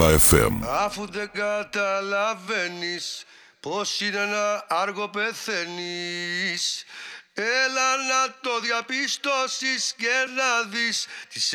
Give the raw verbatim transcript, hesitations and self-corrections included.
Τρέλα εφ εμ. Αφού δεν καταλαβαίνεις πως είναι ένα άργο πεθαίνεις, έλα να το διαπιστώσεις και να δεις τις